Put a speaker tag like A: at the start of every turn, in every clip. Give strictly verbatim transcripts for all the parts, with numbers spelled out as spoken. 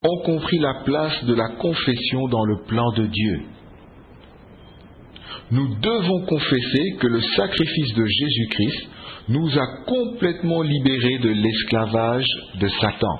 A: ont compris la place de la confession dans le plan de Dieu. Nous devons confesser que le sacrifice de Jésus-Christ nous a complètement libérés de l'esclavage de Satan.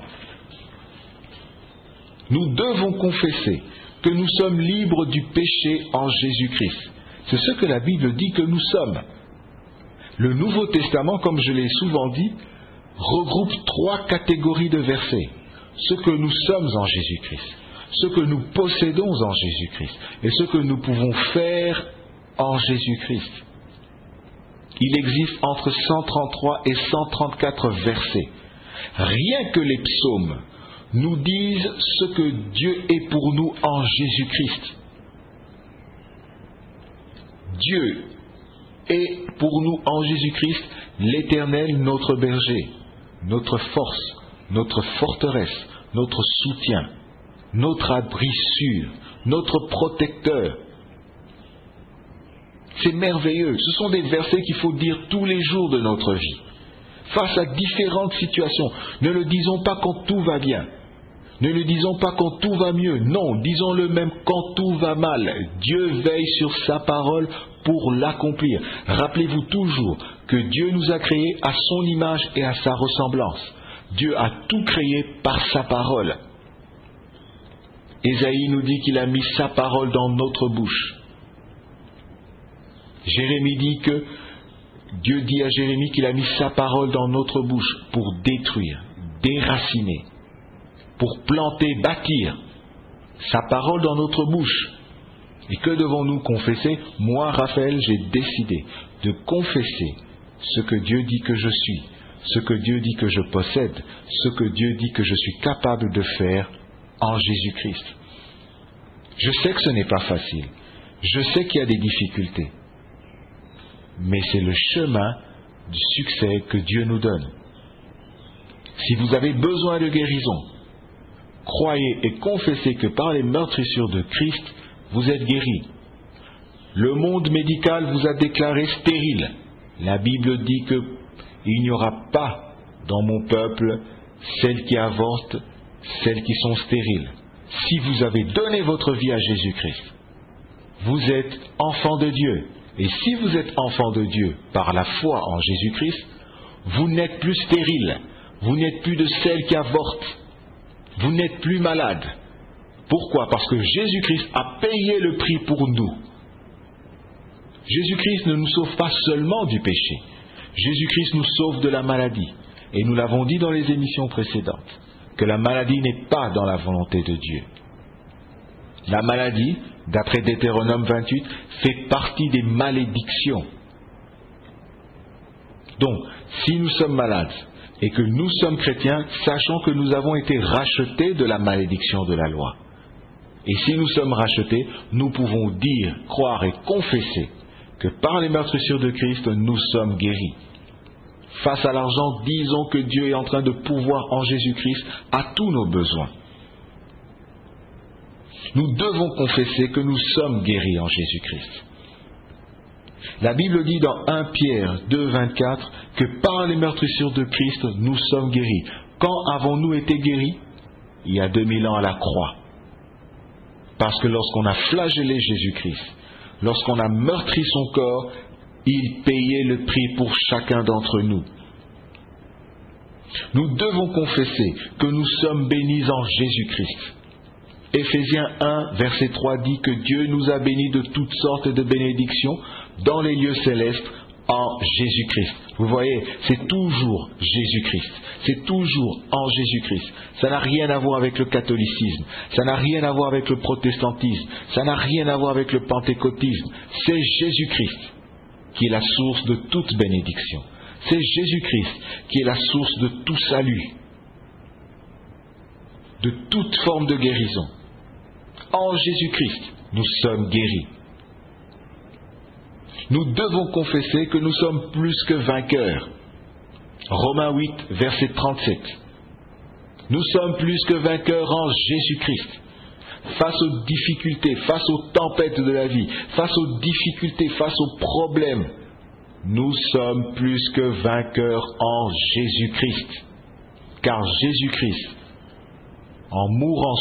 A: Nous devons confesser que nous sommes libres du péché en Jésus-Christ. C'est ce que la Bible dit que nous sommes. Le Nouveau Testament, comme je l'ai souvent dit, regroupe trois catégories de versets. Ce que nous sommes en Jésus-Christ, ce que nous possédons en Jésus-Christ et ce que nous pouvons faire en Jésus-Christ. Il existe entre cent trente-trois et cent trente-quatre versets. Rien que les psaumes nous disent ce que Dieu est pour nous en Jésus-Christ. Dieu est pour nous en Jésus-Christ l'Éternel, notre berger, notre force, notre forteresse, notre soutien, notre abri sûr, notre protecteur. C'est merveilleux. Ce sont des versets qu'il faut dire tous les jours de notre vie. Face à différentes situations, ne le disons pas quand tout va bien. Ne le disons pas quand tout va mieux. Non, disons-le même quand tout va mal. Dieu veille sur sa parole pour l'accomplir. Rappelez-vous toujours que Dieu nous a créés à son image et à sa ressemblance. Dieu a tout créé par sa parole. Ésaïe nous dit qu'il a mis sa parole dans notre bouche. Jérémie dit que Dieu dit à Jérémie qu'il a mis sa parole dans notre bouche pour détruire, déraciner, pour planter, bâtir. Sa parole dans notre bouche. Et que devons-nous confesser? Moi, Raphaël, j'ai décidé de confesser ce que Dieu dit que je suis, ce que Dieu dit que je possède, ce que Dieu dit que je suis capable de faire en Jésus-Christ. Je sais que ce n'est pas facile. Je sais qu'il y a des difficultés. Mais c'est le chemin du succès que Dieu nous donne. Si vous avez besoin de guérison, croyez et confessez que par les meurtrissures de Christ, vous êtes guéris. Le monde médical vous a déclaré stérile. La Bible dit que il n'y aura pas dans mon peuple celles qui avortent, celles qui sont stériles. Si vous avez donné votre vie à Jésus-Christ, vous êtes enfant de Dieu. Et si vous êtes enfant de Dieu par la foi en Jésus-Christ, vous n'êtes plus stérile, vous n'êtes plus de celles qui avortent, vous n'êtes plus malade. Pourquoi? Parce que Jésus-Christ a payé le prix pour nous. Jésus-Christ ne nous sauve pas seulement du péché. Jésus-Christ nous sauve de la maladie. Et nous l'avons dit dans les émissions précédentes, que la maladie n'est pas dans la volonté de Dieu. La maladie, d'après Deutéronome vingt-huit, fait partie des malédictions. Donc, si nous sommes malades et que nous sommes chrétiens, sachons que nous avons été rachetés de la malédiction de la loi. Et si nous sommes rachetés, nous pouvons dire, croire et confesser que par les meurtrissures de Christ, nous sommes guéris. Face à l'argent, disons que Dieu est en train de pourvoir en Jésus-Christ à tous nos besoins. Nous devons confesser que nous sommes guéris en Jésus-Christ. La Bible dit dans premier Pierre deux, vingt-quatre que par les meurtrissures de Christ, nous sommes guéris. Quand avons-nous été guéris? Il y a deux mille ans à la croix. Parce que lorsqu'on a flagellé Jésus-Christ, lorsqu'on a meurtri son corps, il payait le prix pour chacun d'entre nous. Nous devons confesser que nous sommes bénis en Jésus-Christ. Éphésiens un, verset trois dit que Dieu nous a bénis de toutes sortes de bénédictions dans les lieux célestes en Jésus-Christ. Vous voyez, c'est toujours Jésus-Christ. C'est toujours en Jésus-Christ. Ça n'a rien à voir avec le catholicisme. Ça n'a rien à voir avec le protestantisme. Ça n'a rien à voir avec le pentecôtisme. C'est Jésus-Christ qui est la source de toute bénédiction. C'est Jésus-Christ qui est la source de tout salut, de toute forme de guérison. En Jésus-Christ, nous sommes guéris. Nous devons confesser que nous sommes plus que vainqueurs. Romains huit, verset trente-sept. Nous sommes plus que vainqueurs en Jésus-Christ. Face aux difficultés, face aux tempêtes de la vie, face aux difficultés, face aux problèmes, nous sommes plus que vainqueurs en Jésus-Christ. Car Jésus-Christ en mourant